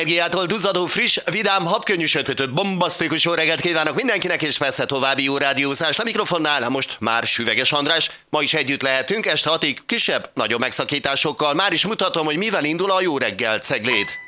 Energiától duzzadó, friss, vidám, habkönnyű, sötötött, bombasztikus jó reggelt kívánok mindenkinek, és persze további jó rádiózást. A mikrofonnál most már Süveges András. Ma is együtt lehetünk, este 6-ig kisebb, nagyobb megszakításokkal. Már is mutatom, hogy mivel indul a jó reggelt ceglét.